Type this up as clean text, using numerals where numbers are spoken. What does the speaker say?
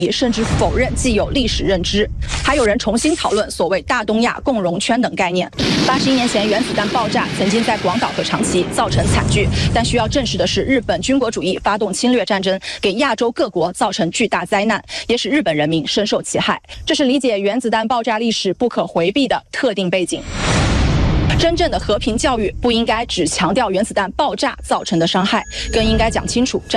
甚至否认既有历史认知，还有人重新讨论所谓大东亚共荣圈等概念。81年前，原子弹爆炸曾经在广岛和长崎造成惨剧，但需要正视的是，日本军国主义发动侵略战争，给亚洲各国造成巨大灾难，也使日本人民深受其害。这是理解原子弹爆炸历史不可回避的特定背景。真正的和平教育不应该只强调原子弹爆炸造成的伤害，更应该讲清楚